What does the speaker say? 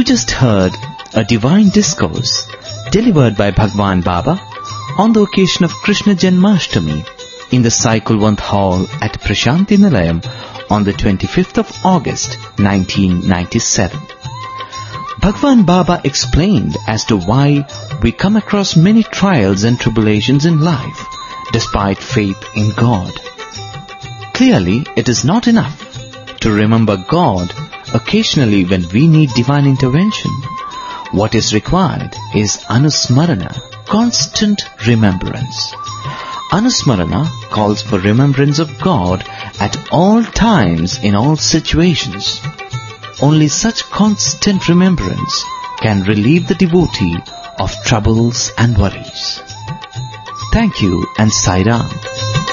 just heard a divine discourse delivered by Bhagwan Baba on the occasion of Krishna Janmashtami in the Saikulwant Hall at Prashanti Nilayam on the 25th of August 1997. Bhagwan Baba explained as to why we come across many trials and tribulations in life despite faith in God. Clearly, it is not enough to remember God occasionally when we need divine intervention. What is required is Anusmarana, constant remembrance. Anusmarana calls for remembrance of God at all times in all situations. Only such constant remembrance can relieve the devotee of troubles and worries. Thank you and Sai Ram.